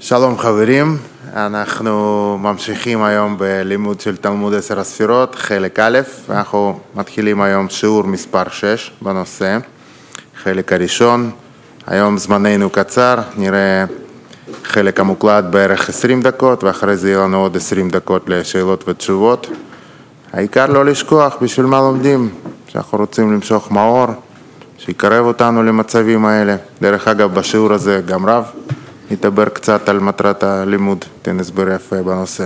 שלום חברים, אנחנו ממשיכים היום בלימוד של תלמוד 10 הספירות, חלק א', ואנחנו מתחילים היום שיעור מספר 6 בנושא, חלק הראשון. היום זמננו קצר, נראה חלק המוקלט בערך 20 דקות, ואחרי זה יהיה לנו עוד 20 דקות לשאלות ותשובות. העיקר לא לשכוח בשביל מה לומדים, שאנחנו רוצים למשוך מאור, שיקרב אותנו למצבים האלה. דרך אגב, בשיעור הזה גם רב נדבר קצת על מטרת הלימוד, תן הסבר יפה בנושא.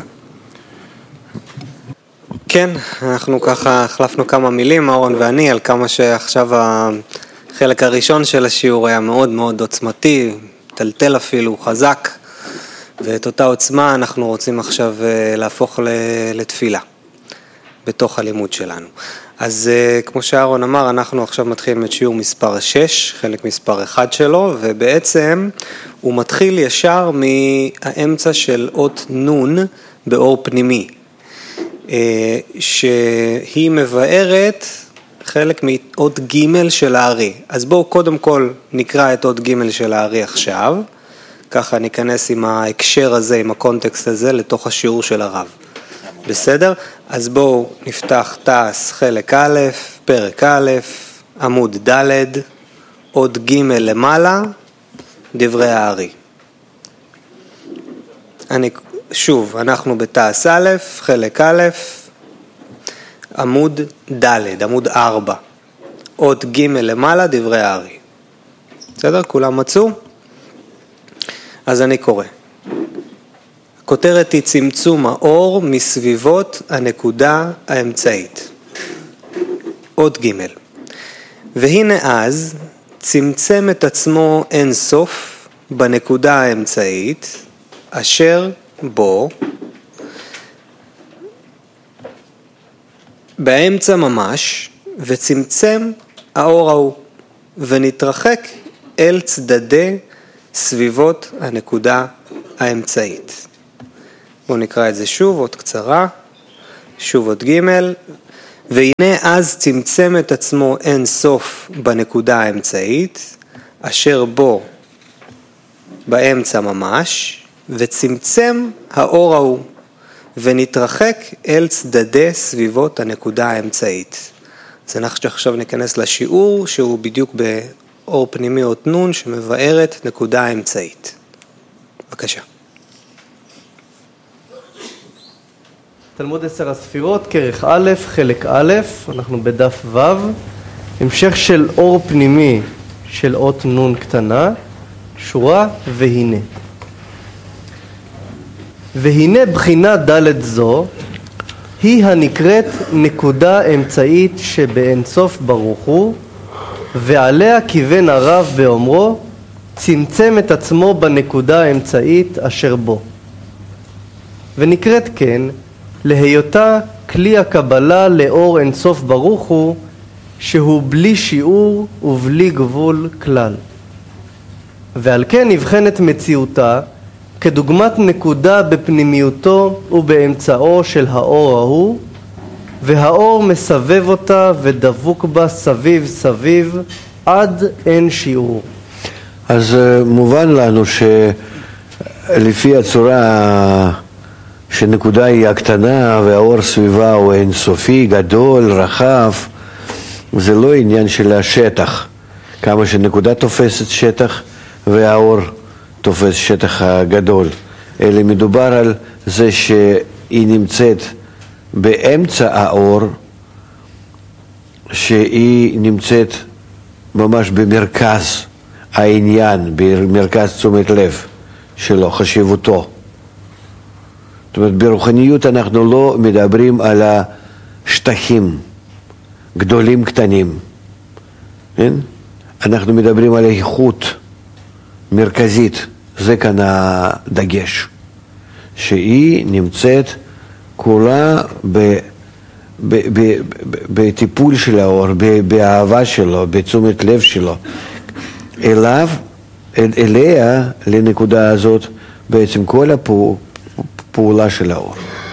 כן, אנחנו ככה החלפנו כמה מילים, אהרון ואני, על כמה שעכשיו החלק הראשון של השיעור היה מאוד מאוד עוצמתי, טלטל אפילו, חזק, ואת אותה עוצמה אנחנו רוצים עכשיו להפוך לתפילה בתוך הלימוד שלנו. אז כמו שאהרון אמר, אנחנו עכשיו מתחילים את שיעור מספר 6, חלק מספר 1 שלו, ובעצם הוא מתחיל ישר מהאמצע של אות נון באור פנימי, שהיא מבארת חלק מאות ג' של הארי. אז בואו קודם כל נקרא את אות ג' של הארי עכשיו, ככה ניכנס עם ההקשר הזה, עם הקונטקסט הזה, לתוך השיעור של הרב. בסדר? אז בואו נפתח תעש חלק א', פרק א', עמוד ד', עוד ג' למעלה, דברי הארי. שוב, אנחנו בתעש א', חלק א', עמוד ד', עמוד 4, עוד ג' למעלה, דברי הארי. בסדר? כולם מצאו? אז אני קורא. הכותרת היא צמצום האור מסביבות הנקודה האמצעית. עוד ג' והנה אז צמצם את עצמו אין סוף בנקודה האמצעית אשר בו באמצע ממש, וצמצם האור ההוא ונתרחק אל צדדי סביבות הנקודה האמצעית. בואו נקרא את זה שוב, עוד קצרה, שוב עוד ג' והנה אז צמצם את עצמו אין סוף בנקודה האמצעית, אשר בו באמצע ממש, וצמצם האור ההוא, ונתרחק אל צדדי סביבות הנקודה האמצעית. אז אנחנו עכשיו ניכנס לשיעור, שהוא בדיוק באור פנימי אות נון, שמבארת נקודה האמצעית. בבקשה. תלמוד 10 הספירות, כרך א', חלק א', אנחנו בדף ו', המשך של אור פנימי של אות נון קטנה, שורה והנה. והנה בחינה ד' זו, היא הנקראת נקודה אמצעית שבאין סוף ברוך הוא, ועליה כיוון הרב באומרו, צמצם את עצמו בנקודה האמצעית אשר בו. ונקראת כן, להיותה כלי הקבלה לאור אין סוף ברוך הוא, שהוא בלי שיעור ובלי גבול כלל. ועל כן נבחנת מציאותה כדוגמת נקודה בפנימיותו ובאמצעו של האור ההוא, והאור מסבב אותה ודבוק בה סביב סביב עד אין שיעור. אז מובן לנו שלפי הצורה שנקודה היא הקטנה והאור סביבה הוא אינסופי, גדול, רחב, זה לא עניין של השטח, כמה שנקודה תופסת שטח והאור תופס שטח הגדול, אלא מדובר על זה שהיא נמצאת באמצע האור, שהיא נמצאת ממש במרכז העניין, במרכז תשומת לב שלו, חשיבותו. זאת אומרת, ברוחניות אנחנו לא מדברים על השטחים גדולים קטנים, כן? אנחנו מדברים על איכות מרכזית, זה כאן הדגש, שהיא נמצאת כולה בטיפול של האור, באהבה שלו, בתשומת לב שלו, אליה, לנקודה הזאת, בעצם כל הפעולה של האור.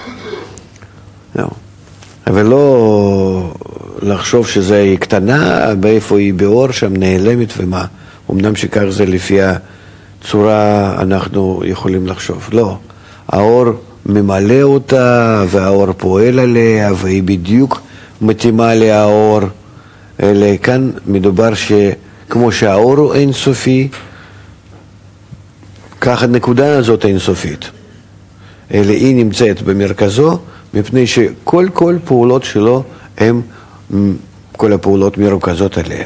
אבל לא לחשוב שזה היא קטנה, באיפה היא באור, שם נעלמת ומה. אמנם שכך זה לפי צורה אנחנו יכולים לחשוב. לא, האור ממלא אותה והאור פועל עליה והיא בדיוק מתאימה לאור. אלא כאן מדובר שכמו שהאור הוא אינסופי, כך הנקודה הזאת אינסופית. אלא היא נמצאת במרכזו, מפני שכל פעולות שלו הם כל הפעולות מרוכזות עליה.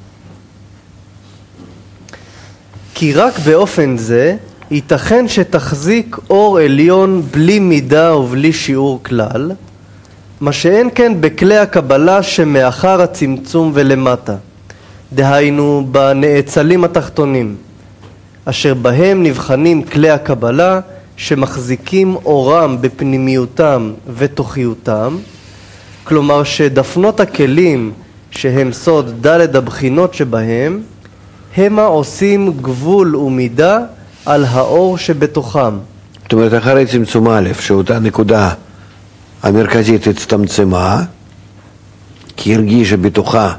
כי רק באופן זה ייתכן שתחזיק אור עליון בלי מידה ובלי שיעור כלל, מה שאין כן בכלי הקבלה שמאחר הצמצום ולמטה, דהיינו בנאצלים התחתונים, אשר בהם נבחנים כלי הקבלה שמחזיקים אורם בפנימיותם ותוכיותם, כלומר שדפנות הכלים שהם סוד ד' הבחינות שבהם, המה עושים גבול ומידה על האור שבתוכם. זאת אומרת, אחרי צמצום א', שאותה נקודה המרכזית הצטמצמה, כי הרגישה בתוכה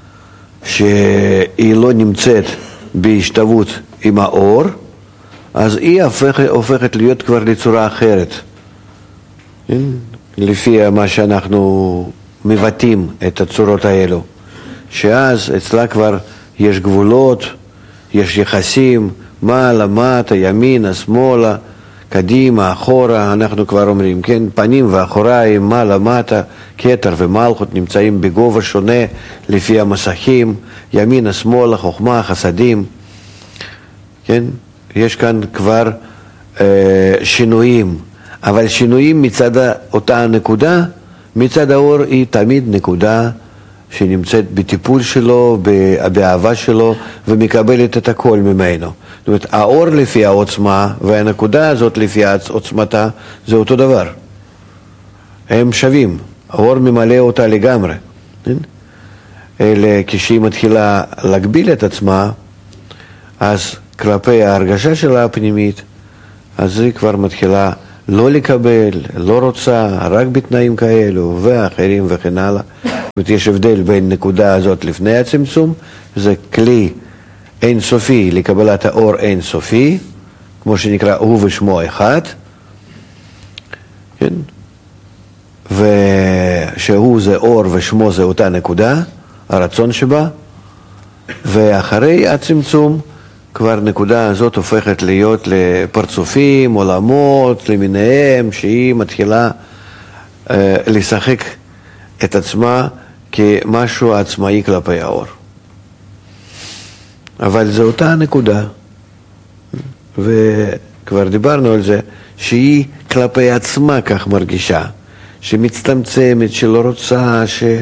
שהיא לא נמצאת בהשתוות עם האור, אז היא הופכת להיות כבר לצורה אחרת. לפי מה שאנחנו מבטאים את הצורות האלו, שאז אצלה כבר יש גבולות, יש יחסים, מעלה, מטה, ימינה, שמאלה, קדימה, אחורה, אנחנו כבר אומרים, כן, פנים ואחוריים, מעלה, מטה, כתר ומלכות נמצאים בגובה שונה לפי המסכים, ימינה, שמאלה, חוכמה, חסדים, כן, יש כאן כבר שינויים, אבל שינויים מצד אותה נקודה, מצד האור היא תמיד נקודה שנמצאת בטיפול שלו, באהבה שלו, ומקבלת את הכל ממנו. זאת אומרת, האור לפי העוצמה, והנקודה הזאת לפי עוצמתה, זה אותו דבר. הם שווים. האור ממלא אותה לגמרי. אלא כשהיא מתחילה להגביל את עצמה, אז כלפי ההרגשה שלה הפנימית, אז היא כבר מתחילה לא לקבל, לא רוצה, רק בתנאים כאלו, ואחרים וכן הלאה. יש הבדל בין נקודה הזאת לפני הצמצום, זה כלי אינסופי לקבלת האור אינסופי, כמו שנקרא הוא ושמו אחד, כן? ושהוא זה אור ושמו זה אותה נקודה, הרצון שבה, ואחרי הצמצום כבר נקודה הזאת הופכת להיות לפרצופים, עולמות, למיניהם, שהיא מתחילה לשחק את עצמה כמשהו עצמאי כלפי האור. אבל זו אותה נקודה, וכבר דיברנו על זה, שהיא כלפי עצמה כך מרגישה, שמצטמצמת, שלא רוצה,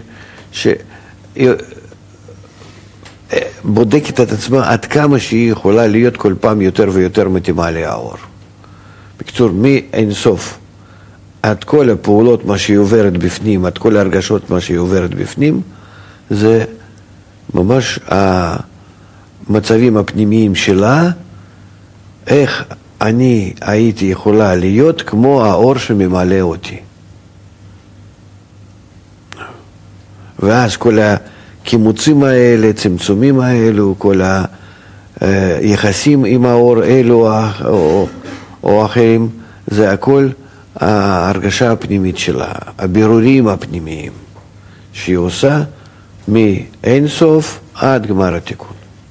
בודקת את עצמה עד כמה שהיא יכולה להיות כל פעם יותר ויותר מתאימה לאור. בקיצור, מאינסוף עד כל הפעולות מה שהיא עוברת בפנים, עד כל ההרגשות מה שהיא עוברת בפנים, זה ממש המצבים הפנימיים שלה, איך אני הייתי יכולה להיות כמו האור שממלא אותי. ואז כל הקימוצים האלה, צמצומים האלו, כל היחסים עם האור אלו או אחרים, זה הכל ההרגשה הפנימית שלה, הבירורים הפנימיים שהיא עושה מאין סוף עד גמר התיקון.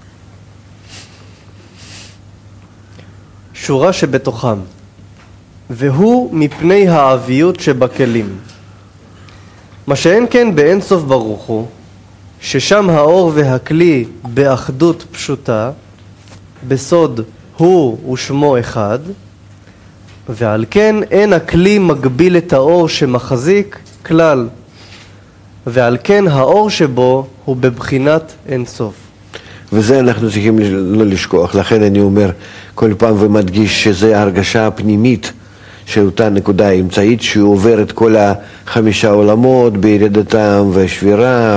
שורה שבתוכם, והוא מפני העביות שבכלים. מה שאין כן באין סוף ברוך הוא, ששם האור והכלי באחדות פשוטה, בסוד הוא ושמו אחד, ועל כן אין הכלי מגביל את האור שמחזיק כלל, ועל כן האור שבו הוא בבחינת אין סוף. וזה אנחנו צריכים לא לשכוח, לכן אני אומר כל פעם ומדגיש שזה ההרגשה הפנימית של אותה נקודה האמצעית שהיא עוברת כל 5 עולמות בירידתם ושבירה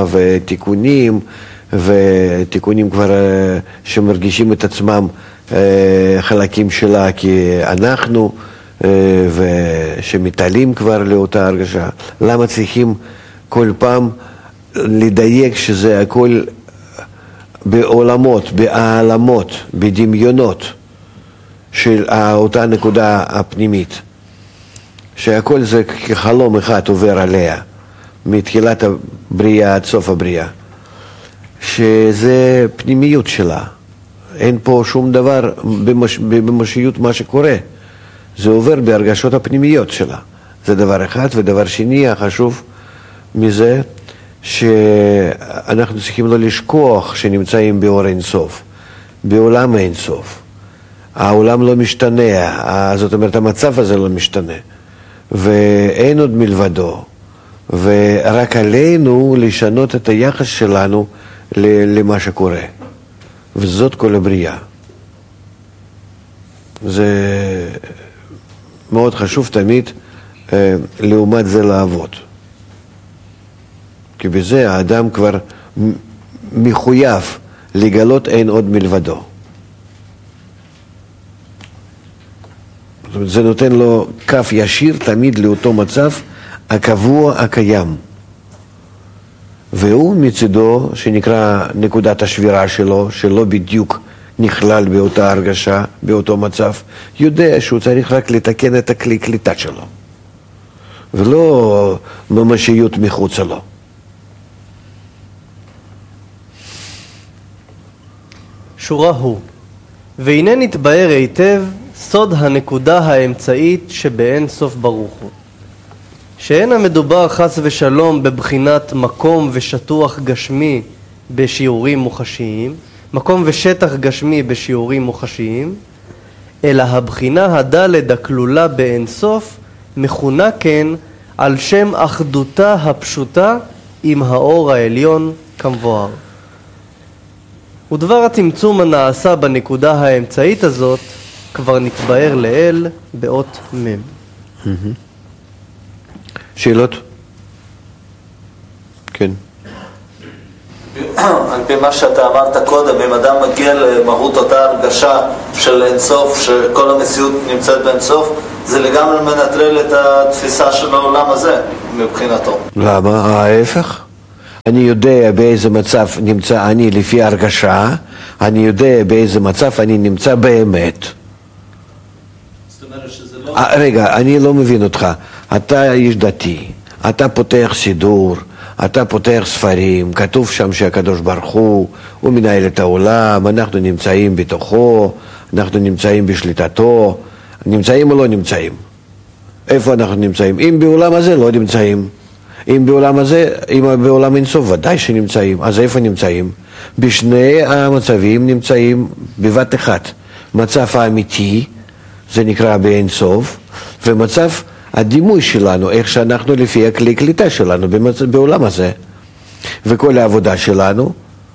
ותיקונים כבר שמרגישים את עצמם חלקים שלה כאנחנו ושמתעלים כבר לאותה הרגשה. למה צריכים כל פעם לדייק שזה הכל בעולמות, בעלמות, בדמיונות, של אותה נקודה הפנימית, שהכל זה כחלום אחד עובר עליה, מתחילת הבריאה עד סוף הבריאה, שזה פנימיות שלה. אין פה שום דבר בממשיות מה שקורה, זה עובר בהרגשות הפנימיות שלה. זה דבר אחד. ודבר שני, החשוב מזה, שאנחנו צריכים לא לשכוח שנמצאים באור אין סוף, בעולם אין סוף. העולם לא משתנה, זאת אומרת המצב הזה לא משתנה, ואין עוד מלבדו, ורק עלינו לשנות את היחס שלנו למה שקורה, וזאת כל הבריאה. זה מאוד חשוב תמיד לעומת זה לעבוד, כי בזה האדם כבר מחויב לגלות אין עוד מלבדו. זה נותן לו קו ישיר תמיד לאותו מצב הקבוע הקיים, והוא מצידו, שנקרא נקודת השבירה שלו, שלא בדיוק נכלל באותה הרגשה, באותו מצב, יודע שהוא צריך רק לתקן את הכלי קליטה שלו, ולא ממשיות מחוץ לו. שורה הוא, והנה נתבהר היטב סוד הנקודה האמצעית שבאין סוף ברוך הוא, שאין המדובר חס ושלום בבחינת מקום ושטוח גשמי בשיעורים מוחשיים, מקום ושטח גשמי בשיעורים מוחשיים, אלא הבחינה הדלת הכלולה באין סוף מכונה כן על שם אחדותה הפשוטה עם האור העליון כמבואר. ודבר הצמצום הנעשה בנקודה האמצעית הזאת כבר נתבהר לאל באות מם. שאלות? כן. על פי מה שאתה אמרת קודם, אם אדם מגיע למהות אותה הרגשה של אינסוף, שכל המציאות נמצאת באינסוף, זה לגמרי מנטרל את התפיסה של העולם הזה מבחינתו. למה? ההפך. אני יודע באיזה מצב נמצא אני לפי הרגשה, אני יודע באיזה מצב אני נמצא באמת. זאת אומרת שזה לא... רגע, אני לא מבין אותך. אתה איש דתי, אתה פותח סידור, אתה פותח ספרים, כתוב שם שהקדוש ברוך הוא מנהל את העולם, אנחנו נמצאים בתוכו, אנחנו נמצאים בשליטתו, נמצאים או לא נמצאים? איפה אנחנו נמצאים? אם בעולם הזה לא נמצאים, אם בעולם הזה, אם בעולם אינסוף ודאי שנמצאים, אז איפה נמצאים? בשני המצבים נמצאים בבת אחת. מצב האמיתי, זה נקרא באינסוף, ומצב הדימוי שלנו, איך שאנחנו לפי הכלי קליטה שלנו בעולם הזה. וכל העבודה שלנו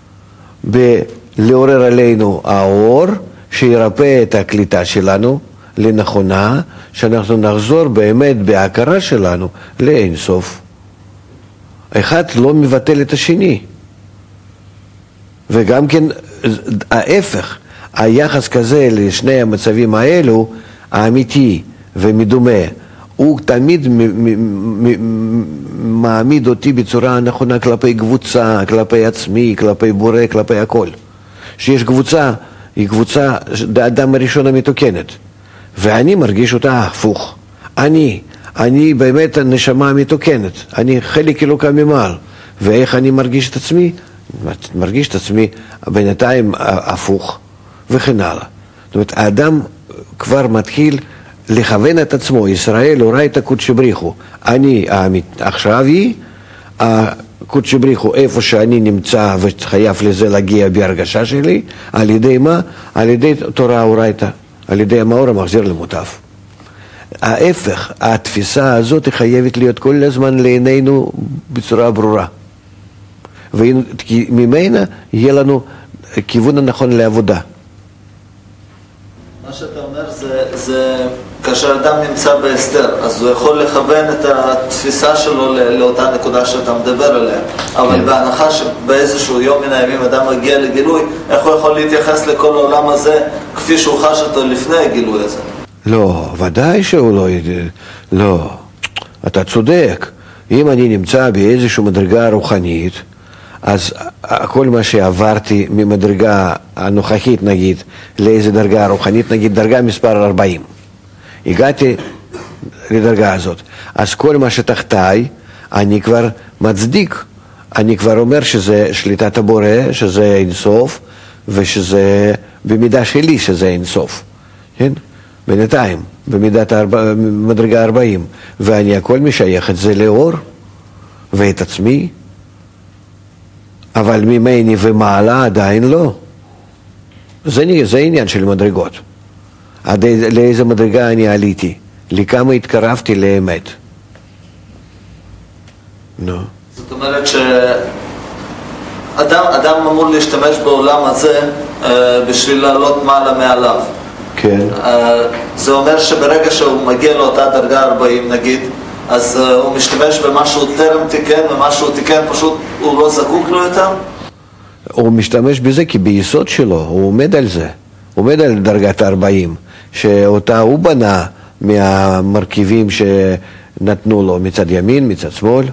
לעורר עלינו האור שירפא את הקליטה שלנו לנכונה, שאנחנו נחזור באמת בהכרה שלנו לאינסוף. אחד לא מבטל את השני. וגם כן ההפך, היחס כזה לשני המצבים האלו, האמיתי ומדומה, הוא תמיד מעמיד אותי בצורה נכונה כלפי קבוצה, כלפי עצמי, כלפי בורא, כלפי הכל. שיש קבוצה, היא קבוצה, האדם הראשון המתוקנת, ואני מרגיש אותה הפוך. אני באמת הנשמה המתוקנת, אני חלק אלוקה ממעל. ואיך אני מרגיש את עצמי? מרגיש את עצמי בינתיים הפוך, וכן הלאה. זאת אומרת, האדם כבר מתחיל לכוון את עצמו, ישראל אורייתא קודשא בריחו. אני עכשיו היא, הקודשא בריחו איפה שאני נמצא וחייב לזה להגיע בהרגשה שלי, על ידי מה? על ידי תורה אורייתא, על ידי המאור המחזיר למוטב. ההפך, התפיסה הזאת חייבת להיות כל הזמן לעינינו בצורה ברורה. וממנה יהיה לנו כיוון הנכון לעבודה. מה שאתה אומר זה כאשר אדם נמצא בהסתר, אז הוא יכול לכוון את התפיסה שלו לאותה נקודה שאתה מדבר עליה. אבל בהנחה שבאיזשהו יום מן הימים אדם מגיע לגילוי, איך הוא יכול להתייחס לכל העולם הזה כפי שהוא חש אותו לפני הגילוי הזה? לא, ודאי שהוא לא ידע. לא, אתה צודק. אם אני נמצא באיזושהי מדרגה רוחנית, אז כל מה שעברתי ממדרגה הנוכחית נגיד, לאיזה דרגה רוחנית, נגיד דרגה מספר 40. הגעתי לדרגה הזאת. אז כל מה שתחתיי, אני כבר מצדיק. אני כבר אומר שזה שליטת הבורא, שזה אינסוף, ושזה במידה שלי שזה אינסוף. כן? בינתיים, מדרגה 40. ואני הכל משייך את זה לאור, ואת עצמי, אבל ממני ומעלה עדיין לא. זה עניין של מדרגות. עד לאיזה מדרגה אני עליתי, לכמה התקרבתי לאמת. נו. זאת אומרת שאדם אמור להשתמש בעולם הזה בשביל לעלות מעלה מעליו. כן. זה אומר שברגע שהוא מגיע לאותה דרגה 40 נגיד, אז הוא משתמש במה שהוא טרם תיקן, ומה שהוא תיקן פשוט הוא לא זקוק לו יותר? הוא משתמש בזה כי ביסוד שלו, הוא עומד על זה. הוא עומד על דרגת 40, שאותה הוא בנה מהמרכיבים שנתנו לו מצד ימין, מצד שמאל.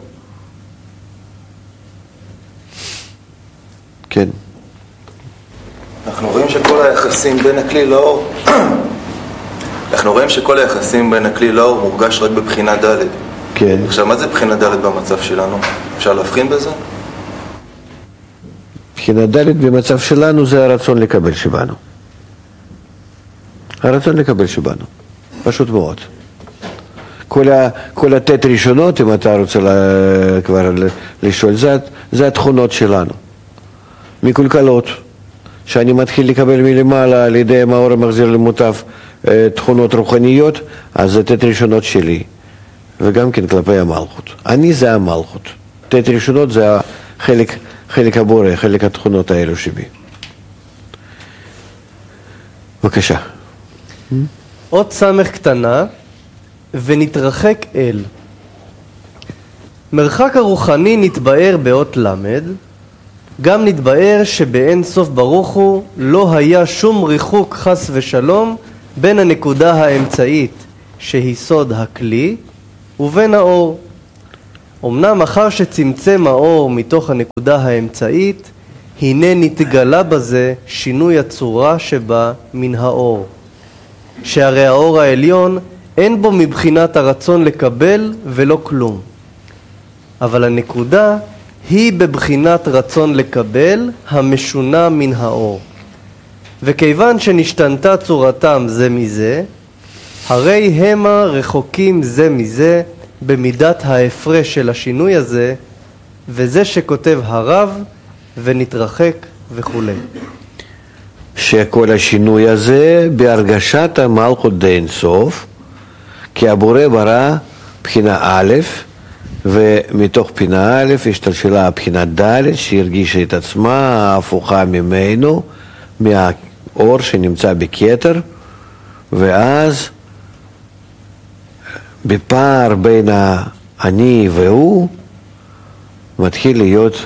כן. אנחנו רואים שכל היחסים בין הכלי לאור מורגש רק בבחינה ד'. כן. עכשיו, מה זה בחינה ד' במצב שלנו? אפשר להבחין בזה? בחינה ד' במצב שלנו זה הרצון לקבל שבנו. הרצון לקבל שבנו. פשוט מאוד. כל התת ראשונות, אם אתה רוצה כבר לשאול, זה התכונות שלנו. מקולקלות. שאני מתחיל לקבל מלמעלה על ידי מאור המחזיר למוטב תכונות רוחניות, אז זה תת ראשונות שלי, וגם כן כלפי המלכות. אני זה המלכות. תת ראשונות זה חלק הבורא, חלק התכונות האלו שבי. בבקשה. עוד סמך קטנה, ונתרחק אל. מרחק הרוחני נתבאר באות למד, גם נתבאר שבאין סוף ברוך הוא לא היה שום ריחוק חס ושלום בין הנקודה האמצעית שהיא סוד הכלי ובין האור. אמנם אחר שצמצם האור מתוך הנקודה האמצעית, הנה נתגלה בזה שינוי הצורה שבה מן האור. שהרי האור העליון אין בו מבחינת הרצון לקבל ולא כלום. אבל הנקודה היא בבחינת רצון לקבל המשונה מן האור. וכיוון שנשתנתה צורתם זה מזה, הרי המה רחוקים זה מזה במידת ההפרש של השינוי הזה, וזה שכותב הרב ונתרחק וכו'. שכל השינוי הזה בהרגשת המלכות די אינסוף, כי הבורא ברא בחינה א', ומתוך בחינה א' השתלשלה הבחינה ד' שהרגישה את עצמה הפוכה ממנו, מהאור שנמצא בכתר, ואז בפער בין אני והוא מתחיל להיות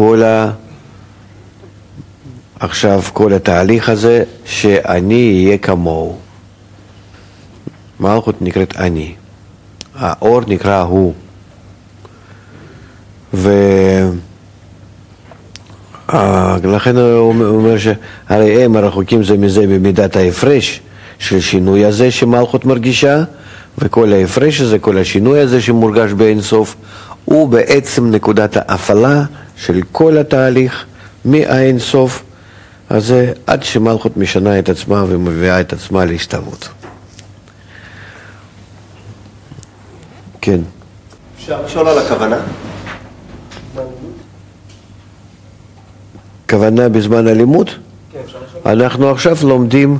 עכשיו כל התהליך הזה שאני אהיה כמוהו. מלכות נקראת אני, האור נקרא הוא. ולכן הוא אומר שהרי הם הרחוקים זה מזה במידת ההפרש של שינוי הזה שמלכות מרגישה, וכל ההפרש הזה, כל השינוי הזה שמורגש באינסוף, הוא בעצם נקודת ההפעלה של כל התהליך מהאינסוף הזה עד שמלכות משנה את עצמה ומביאה את עצמה להשתוות. כן. אפשר לשאול על הכוונה? כוונה בזמן הלימוד? כן, אפשר לשאול. אנחנו עכשיו לומדים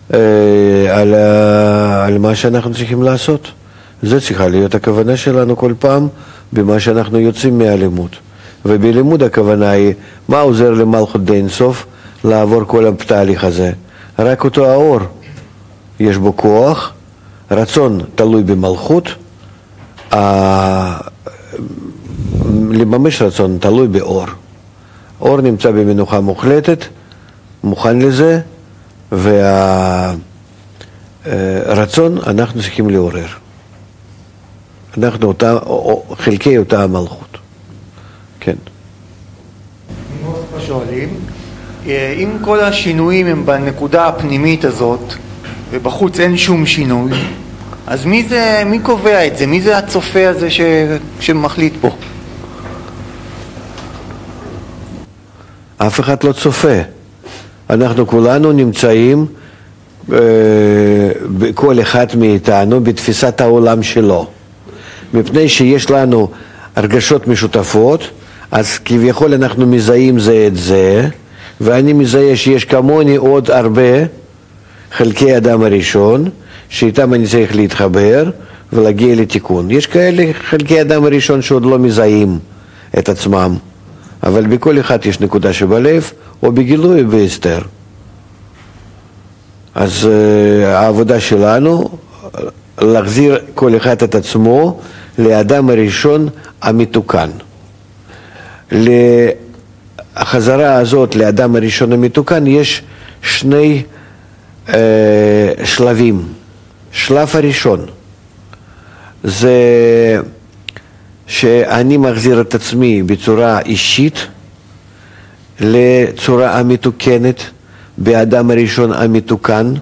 על מה שאנחנו צריכים לעשות. זה צריכה להיות הכוונה שלנו כל פעם במה שאנחנו יוצאים מהלימוד. ובלימוד הכוונה היא מה עוזר למלכות די אינסוף לעבור כל התהליך הזה. רק אותו האור. יש בו כוח, רצון תלוי במלכות, לממש רצון תלוי באור. אור נמצא במנוחה מוחלטת, מוכן לזה, והרצון אנחנו צריכים לעורר. אנחנו חלקי אותה המלכות. כן. שואלים, אם כל השינויים הם בנקודה הפנימית הזאת, ובחוץ אין שום שינוי, אז מי קובע את זה? מי זה הצופה הזה שמחליט פה? אף אחד לא צופה. אנחנו כולנו נמצאים, כל אחד מאיתנו, בתפיסת העולם שלו. מפני שיש לנו הרגשות משותפות, אז כביכול אנחנו מזהים זה את זה, ואני מזהה שיש כמוני עוד הרבה חלקי אדם הראשון, שאיתם אני צריך להתחבר ולהגיע לתיקון. יש כאלה חלקי אדם הראשון שעוד לא מזהים את עצמם, אבל בכל אחד יש נקודה שבלב, או בגילוי ובהסתר. אז העבודה שלנו, להחזיר כל אחד את עצמו לאדם הראשון המתוקן. לחזרה הזאת לאדם הראשון המתוקן יש שני שלבים. שלב הראשון זה שאני מחזיר את עצמי בצורה אישית לצורה המתוקנת באדם הראשון המתוקן,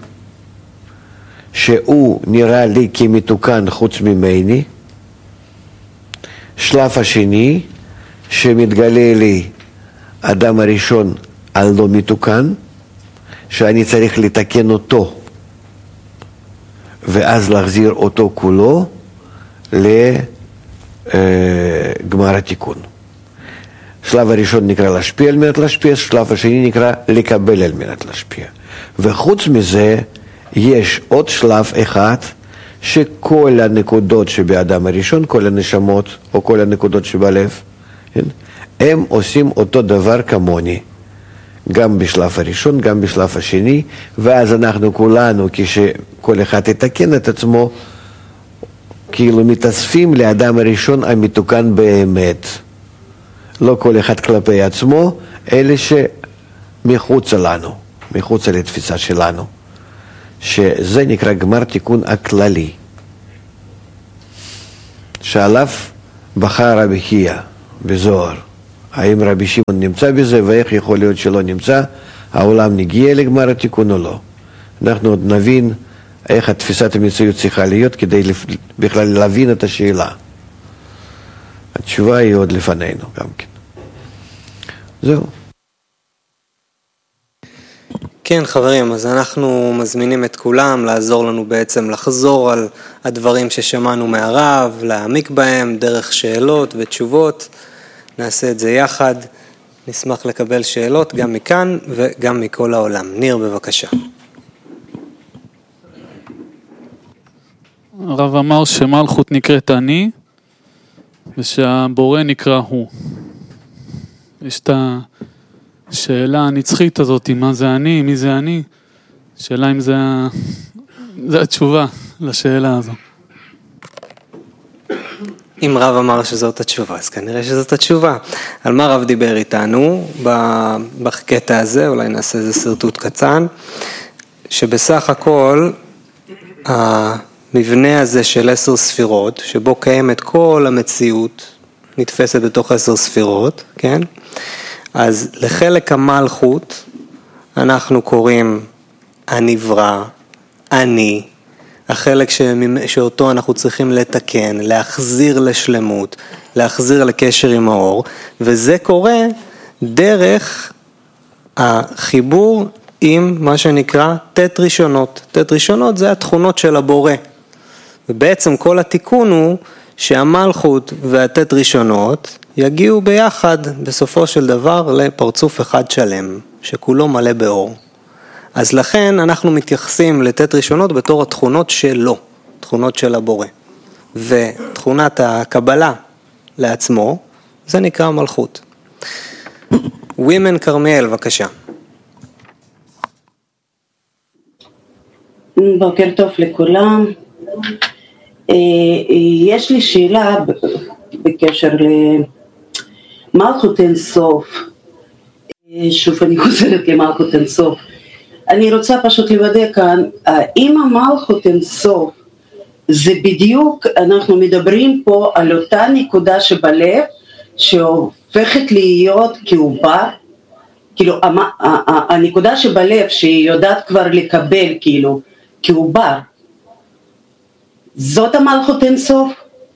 שהוא נראה לי כמתוקן חוץ ממני. שלב השני שמתגלה לי אדם הראשון הלא מתוקן, שאני צריך לתקן אותו ואז להחזיר אותו כולו לגמר התיקון. שלב הראשון נקרא להשפיע על מנת להשפיע, שלב השני נקרא לקבל על מנת להשפיע. וחוץ מזה יש עוד שלב אחד שכל הנקודות שבאדם הראשון, כל הנשמות או כל הנקודות שבלב, הם עושים אותו דבר כמוני. גם בשלב הראשון, גם בשלב השני, ואז אנחנו כולנו, כשכל אחד יתקן את עצמו, כאילו מתאספים לאדם הראשון המתוקן באמת. לא כל אחד כלפי עצמו, אלה שמחוץ לנו, מחוץ לתפיסה שלנו, שזה נקרא גמר תיקון הכללי, שעליו בחר רבי חייא בזוהר. האם רבי שמעון נמצא בזה, ואיך יכול להיות שלא נמצא, העולם נגיע לגמר התיקון או לא. אנחנו עוד נבין איך התפיסת המציאות צריכה להיות כדי בכלל להבין את השאלה. התשובה היא עוד לפנינו גם כן. זהו. כן חברים, אז אנחנו מזמינים את כולם לעזור לנו בעצם לחזור על הדברים ששמענו מהרב, להעמיק בהם דרך שאלות ותשובות. נעשה את זה יחד, נשמח לקבל שאלות גם מכאן וגם מכל העולם. ניר בבקשה. הרב אמר שמלכות נקראת אני ושהבורא נקרא הוא. יש את השאלה הנצחית הזאת, מה זה אני, מי זה אני? שאלה אם זה התשובה לשאלה הזו. אם רב אמר שזאת התשובה, אז כנראה שזאת התשובה. על מה רב דיבר איתנו בקטע הזה, אולי נעשה איזה סרטוט קצן, שבסך הכל המבנה הזה של 10 ספירות, שבו קיימת כל המציאות, נתפסת בתוך 10 ספירות, כן? אז לחלק המלכות אנחנו קוראים הנברא, אני, החלק שאותו אנחנו צריכים לתקן, להחזיר לשלמות, להחזיר לקשר עם האור, וזה קורה דרך החיבור עם מה שנקרא תת ראשונות. תת ראשונות זה התכונות של הבורא. ובעצם כל התיקון הוא שהמלכות והתת ראשונות יגיעו ביחד בסופו של דבר לפרצוף אחד שלם, שכולו מלא באור. אז לכן אנחנו מתייחסים לתת ראשונות בתור התכונות שלו, תכונות של הבורא. ותכונת הקבלה לעצמו, זה נקרא מלכות. ווימן קרמיאל, בבקשה. בוקר טוב לכולם. יש לי שאלה בקשר למלכות אינסוף. שוב אני חוזרת למלכות אינסוף. אני רוצה פשוט לוודא כאן, אם המלכות אינסוף, זה בדיוק, אנחנו מדברים פה על אותה נקודה שבלב, שהופכת להיות כעובר, כאילו הנקודה שבלב שהיא יודעת כבר לקבל כאילו כעובר, זאת המלכות אינסוף?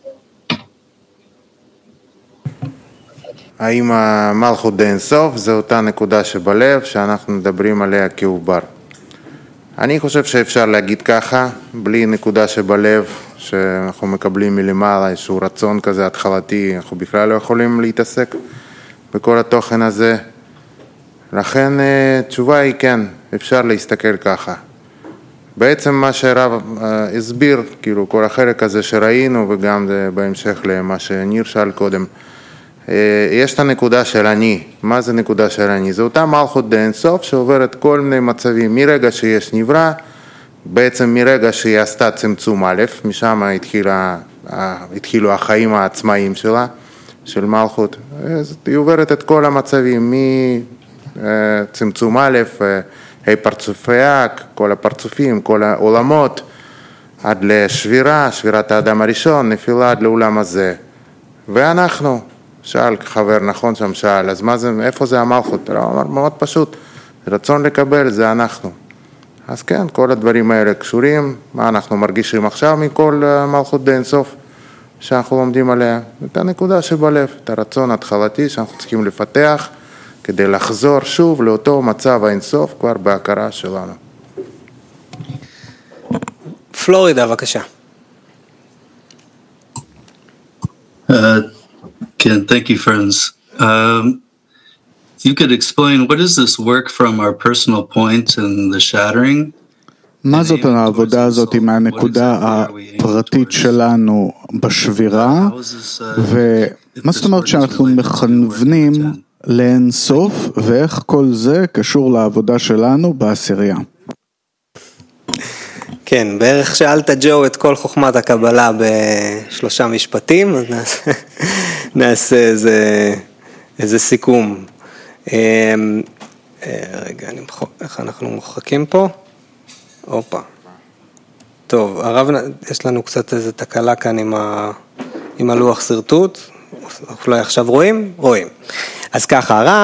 האם המלכות אינסוף זה אותה נקודה שבלב שאנחנו מדברים עליה כעובר? אני חושב שאפשר להגיד ככה, בלי נקודה שבלב שאנחנו מקבלים מלמעלה, איזשהו רצון כזה התחלתי, אנחנו בכלל לא יכולים להתעסק בכל התוכן הזה. לכן תשובה היא כן, אפשר להסתכל ככה. בעצם מה שהרב הסביר, כאילו כל החלק הזה שראינו, וגם זה בהמשך למה שניר שאל קודם, יש את הנקודה של אני. מה זה נקודה של אני? זה אותה מלכות דאינסוף שעוברת כל מיני מצבים, מרגע שיש נברא, בעצם מרגע שהיא עשתה צמצום א', משם התחילו החיים העצמאיים שלה, של מלכות. היא עוברת את כל המצבים, מצמצום א', פרצופי אק, כל הפרצופים, כל העולמות, עד לשבירה, שבירת האדם הראשון, נפילה עד לעולם הזה. ואנחנו, שאל חבר, נכון שם שאל, אז מה זה, איפה זה המלכות? הוא אמר, מאוד פשוט, רצון לקבל זה אנחנו. אז כן, כל הדברים האלה קשורים, מה אנחנו מרגישים עכשיו מכל מלכות דאינסוף שאנחנו לומדים עליה? את הנקודה שבלב, את הרצון התחלתי שאנחנו צריכים לפתח, כדי לחזור שוב לאותו מצב האינסוף כבר בהכרה שלנו. פלורידה, בבקשה. Ken, thank you, friends. You could explain what is this work from our personal point and the shattering? מה זאת העבודה הזאת עם הנקודה הפרטית שלנו בשבירה, ומה זאת אומרת שאנחנו מכוונים לאין סוף, ואיך כל זה קשור לעבודה שלנו בעשירייה? כן, בערך שאלת ג'ו את כל חוכמת הקבלה ב3 משפטים, אז נעשה איזה סיכום. רגע, איך אנחנו מוחקים פה? אופה. טוב, הרב, יש לנו קצת איזו תקלה כאן עם הלוח סרטוט, אולי עכשיו רואים? רואים. אז ככה, הרב